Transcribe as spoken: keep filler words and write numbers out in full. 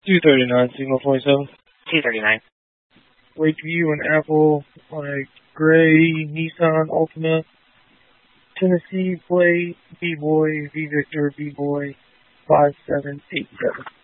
two thirty-nine, signal twenty-seven. two thirty-nine. Lakeview and Apple on a gray Nissan Altima. Tennessee plate, B-Boy, V-Victor, B-Boy, five seven eight seven.